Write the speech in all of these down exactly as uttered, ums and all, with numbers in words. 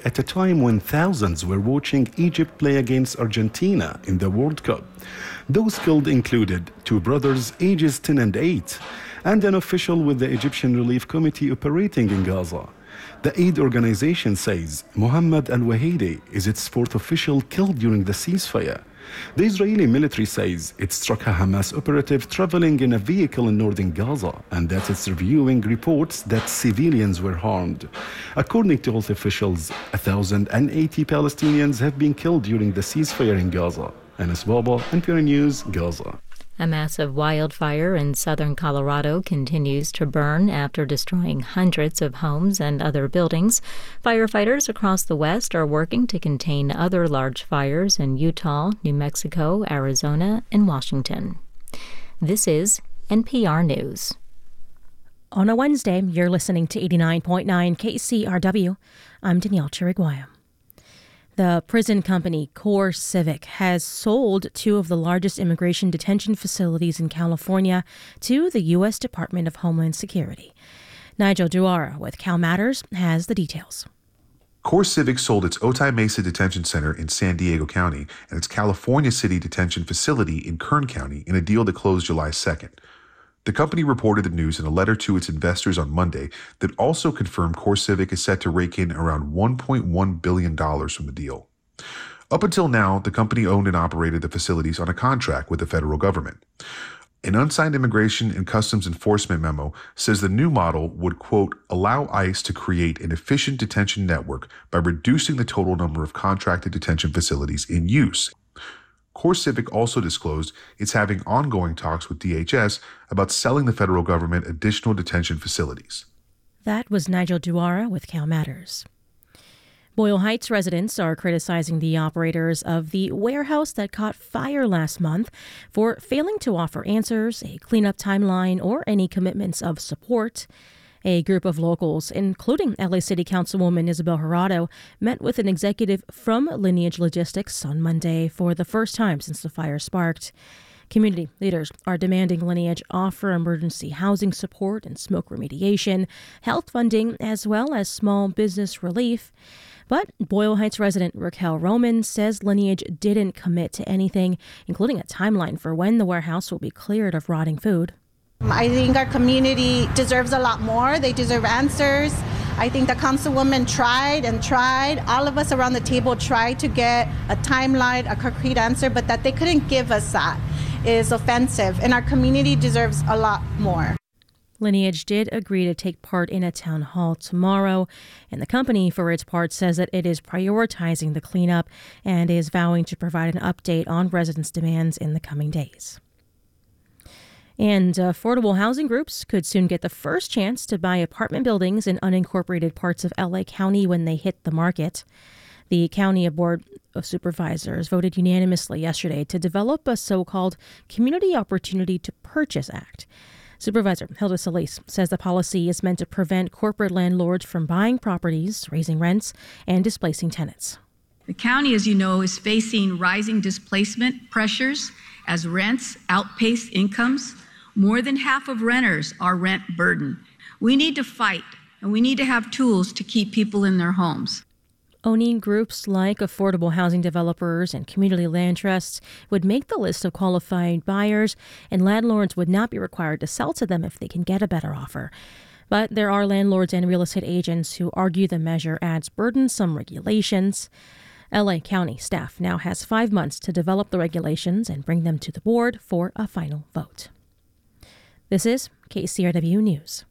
at a time when thousands were watching Egypt play against Argentina in the World Cup. Those killed included two brothers ages ten and eight and an official with the Egyptian Relief Committee operating in Gaza. The aid organization says Mohammed al-Wahidi is its fourth official killed during the ceasefire. The Israeli military says it struck a Hamas operative traveling in a vehicle in northern Gaza and that it's reviewing reports that civilians were harmed. According to health officials, one thousand eighty Palestinians have been killed during the ceasefire in Gaza. Anas Baba, N P R News, Gaza. A massive wildfire in southern Colorado continues to burn after destroying hundreds of homes and other buildings. Firefighters across the West are working to contain other large fires in Utah, New Mexico, Arizona, and Washington. This is N P R News. On a Wednesday, you're listening to eighty-nine point nine K C R W. I'm Danielle Chiriguaya. The prison company CoreCivic has sold two of the largest immigration detention facilities in California to the U S Department of Homeland Security. Nigel Duara with Cal Matters has the details. CoreCivic sold its Otay Mesa Detention Center in San Diego County and its California City Detention Facility in Kern County in a deal that closed July second. The company reported the news in a letter to its investors on Monday that also confirmed CoreCivic is set to rake in around one point one billion dollars from the deal. Up until now, the company owned and operated the facilities on a contract with the federal government. An unsigned Immigration and Customs Enforcement memo says the new model would, quote, allow ICE to create an efficient detention network by reducing the total number of contracted detention facilities in use. CoreCivic also disclosed it's having ongoing talks with D H S about selling the federal government additional detention facilities. That was Nigel Duara with Cal Matters. Boyle Heights residents are criticizing the operators of the warehouse that caught fire last month for failing to offer answers, a cleanup timeline, or any commitments of support. A group of locals, including L A City Councilwoman Isabel Jurado, met with an executive from Lineage Logistics on Monday for the first time since the fire sparked. Community leaders are demanding Lineage offer emergency housing support and smoke remediation, health funding, as well as small business relief. But Boyle Heights resident Raquel Roman says Lineage didn't commit to anything, including a timeline for when the warehouse will be cleared of rotting food. I think our community deserves a lot more. They deserve answers. I think the councilwoman tried and tried. All of us around the table tried to get a timeline, a concrete answer, but that they couldn't give us that is offensive. And our community deserves a lot more. Lineage did agree to take part in a town hall tomorrow, and the company, for its part, says that it is prioritizing the cleanup and is vowing to provide an update on residents' demands in the coming days. And affordable housing groups could soon get the first chance to buy apartment buildings in unincorporated parts of L A County when they hit the market. The County Board of Supervisors voted unanimously yesterday to develop a so-called Community Opportunity to Purchase Act. Supervisor Hilda Solis says the policy is meant to prevent corporate landlords from buying properties, raising rents, and displacing tenants. The county, as you know, is facing rising displacement pressures as rents outpace incomes. More than half of renters are rent burdened. We need to fight, and we need to have tools to keep people in their homes. Owning groups like affordable housing developers and community land trusts would make the list of qualified buyers, and landlords would not be required to sell to them if they can get a better offer. But there are landlords and real estate agents who argue the measure adds burdensome regulations. L A County staff now has five months to develop the regulations and bring them to the board for a final vote. This is K C R W News.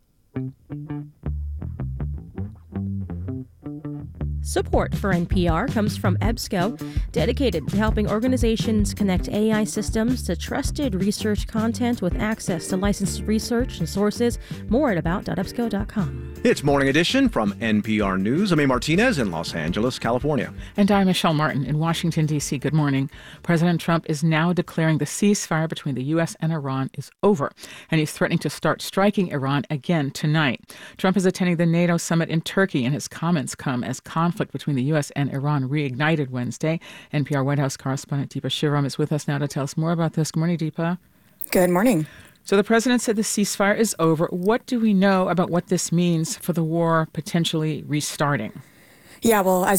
Support for N P R comes from EBSCO, dedicated to helping organizations connect A I systems to trusted research content with access to licensed research and sources. More at about dot ebsco dot com. It's Morning Edition from N P R News. I'm A. Martinez in Los Angeles, California. And I'm Michelle Martin in Washington, D C. Good morning. President Trump is now declaring the ceasefire between the U S and Iran is over, and he's threatening to start striking Iran again tonight. Trump is attending the NATO summit in Turkey, and his comments come as conflict between the U S and Iran reignited Wednesday. N P R White House correspondent Deepa Shivam is with us now to tell us more about this. Good morning, Deepa. Good morning. So the president said the ceasefire is over. What do we know about what this means for the war potentially restarting? Yeah, well, as